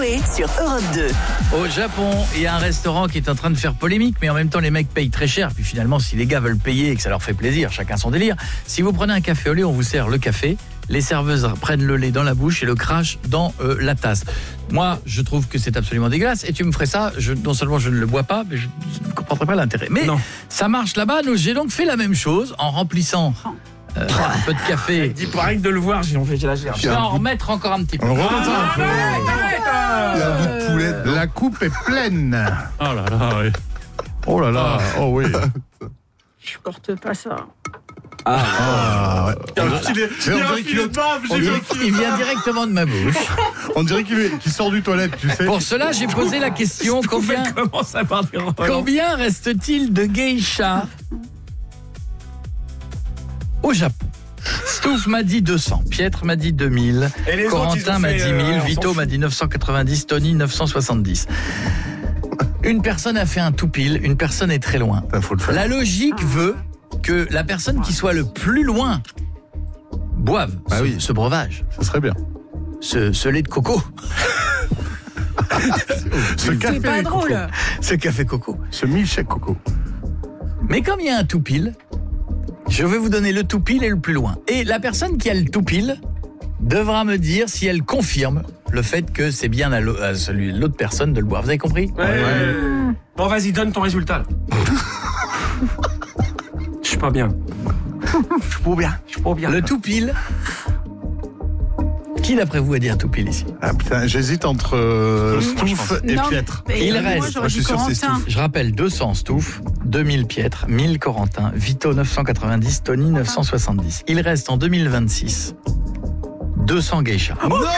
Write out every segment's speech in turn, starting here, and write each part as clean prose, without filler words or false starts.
Coé sur Europe 2. Au Japon, il y a un restaurant qui est en train de faire polémique, mais en même temps, les mecs payent très cher. Puis finalement, si les gars veulent payer et que ça leur fait plaisir, chacun son délire. Si vous prenez un café au lait, on vous sert le café. Les serveuses prennent le lait dans la bouche et le crachent dans la tasse. Moi, je trouve que c'est absolument dégueulasse. Et tu me ferais ça, non seulement je ne le bois pas, mais je ne comprendrais pas l'intérêt. Mais non, ça marche là-bas. J'ai donc fait la même chose en remplissant un peu de café. Il paraît que de le voir, j'ai la gerbe. Je vais en remettre encore un petit peu. Il y a un bout de poulet. La coupe est pleine. Oh là là, oui. Oh là là, oh oui. Je porte pas ça. Ouais. Il vient directement de ma bouche. On dirait qu'il sort du toilette, tu sais. Pour cela, j'ai posé la question, combien reste-t-il de geishas au Japon? Stouff m'a dit 200, Pietre m'a dit 2000, Corentin m'a dit 1000, Vito m'a dit 990, Tony 970. Une personne a fait un tout pile, une personne est très loin. Faut le faire. La logique veut que la personne qui soit le plus loin boive ce breuvage. Ça serait bien. Ce lait de coco. Ce café C'est pas drôle. coco. Ce café coco. Ce milkshake coco. Mais comme il y a un tout pile, je vais vous donner le tout pile et le plus loin. Et la personne qui a le tout pile devra me dire si elle confirme le fait que c'est bien à l'autre personne de le boire. Vous avez compris ? Ouais. Bon, vas-y, donne ton résultat. Je suis pas bien. Je suis pas bien. Le tout pile. Qui d'après vous a dit un tout pile ici ? Ah putain, j'hésite entre Stouff et Non, Pietre. mais Il moi, reste, j'aurais je suis dit sûr que c'est Corentin. Je rappelle 200 Stouff, 2000 Pietre, 1000 Corentin, Vito 990, Tony 970. Il reste en 2026 200 geishas.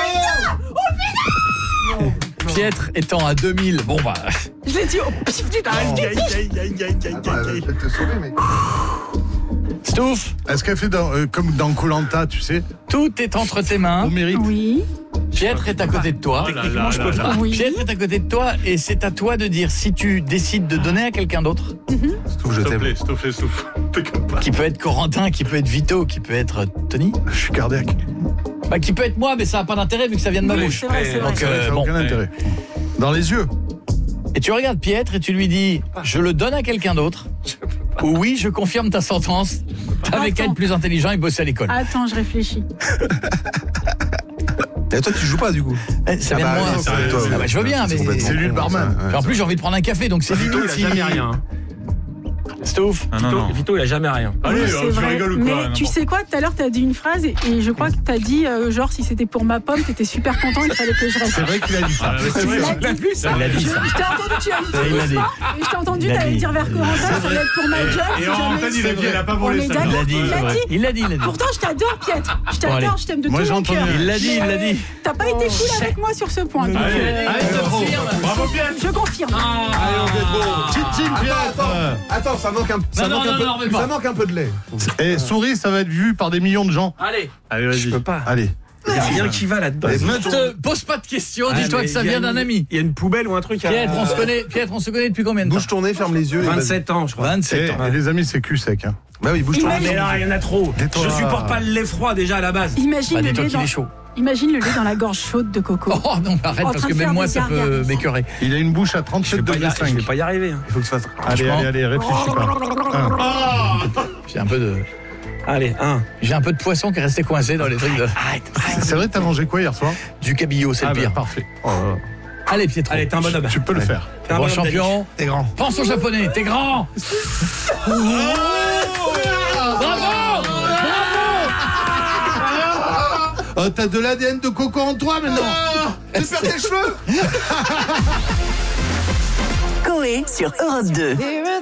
Pietre étant à 2000. Bon bah. Je l'ai dit au pif du temps. Stouff, Est-ce qu'elle fait comme dans Koh-Lanta, tu sais, tout est entre tes mains. au mérite? Oui. Pietre est à côté de toi. Techniquement, je peux pas. Oui. Pietre est à côté de toi et c'est à toi de dire si tu décides de donner à quelqu'un d'autre, Stouff, je t'aime. Stouff. T'inquiète pas. qui peut être Corentin, qui peut être Vito, qui peut être Tony, Je suis cardiaque. bah, qui peut être moi, mais ça n'a pas d'intérêt vu que ça vient de ma Oui, bouche. c'est vrai, c'est vrai. Donc, Ça n'a bon. aucun intérêt. Dans les yeux. Et tu regardes Pietre et tu lui dis je le donne à quelqu'un d'autre. Ou oui, je confirme ta sentence. T'avais qu'à être plus intelligent et bosser à l'école. Attends, je réfléchis. Et toi, tu joues pas du coup. Ça vient de moi. oui, c'est toi, oui. Ah bah, je veux bien, mais C'est lui le barman. Puis en plus j'ai envie de prendre un café, donc c'est Vito, limite il a jamais rien. Stouff. Vito, il a jamais rien. Oui, c'est vrai. Mais tu sais quoi, tout à l'heure, t'as dit une phrase et je crois que t'as dit, genre, si c'était pour ma pomme, t'étais super content, il fallait que je reste. C'est vrai qu'il a dit ça. Il a dit ça. Je t'ai entendu, tu as dit Il l'a dit. et je t'ai entendu, Il l'a t'allais dit. dire vers Corentin, ça va être pour ma gueule. si jamais- il a pas On est d'accord. Il l'a dit. Pourtant, je t'adore, Pietre. Je Bon, allez. t'adore, je t'aime de Moi, tout j'ai mon entendu. cœur. Il l'a dit. T'as pas été cool avec moi sur ce point. donc, Bravo, Pierre. je confirme. Team Pietre. Attends, ça manque un peu de lait. Et souris, ça va être vu par des millions de gens. Allez, Allez, Je peux pas. Allez. Il y a rien qui va là-dedans. ne te pose pas de questions, dis-toi que ça vient d'un ami. Il y a une poubelle ou un truc. Pietre, on se connaît depuis combien de temps ? Bouche tournée, ferme les yeux. et 27 ans, je crois. 27 ans. Et les amis, c'est cul sec. Hein. vas-y. Bah oui, bouge tournée. Mais là, il y en a trop. Tais-toi. Je supporte pas le lait froid déjà à la base. Imagine Bah, le dis-toi lait qu'il dans... est chaud. Imagine le lait dans la gorge chaude de Coco. Oh non, arrête, En parce train que de même faire moi des ça peut gargares. m'écœurer. Il a une bouche à Je 37 vais degrés pas 5. y arriver. Il faut que tu fasses. Allez, réfléchis pas. J'ai un peu de poisson qui est resté coincé dans les trucs de... C'est vrai, t'as mangé quoi hier soir? du cabillaud, c'est le pire. Parfait. Allez Pietro, Allez, t'es un bonhomme. Tu peux le faire. T'es un bon bonhomme champion. T'es grand. Pense au japonais, t'es grand. Bravo. Oh, t'as de l'ADN de Coco en toi maintenant. Tu perds tes cheveux. Coé sur Europe 2.